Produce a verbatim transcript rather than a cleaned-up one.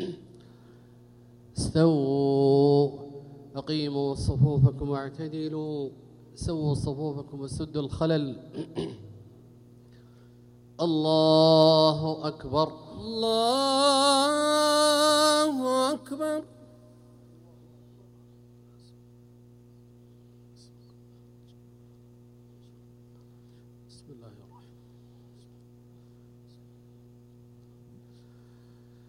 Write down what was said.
استووا أقيموا صفوفكم واعتدلوا سووا صفوفكم وسدوا الخلل. الله أكبر الله أكبر. بسم الله الرحمن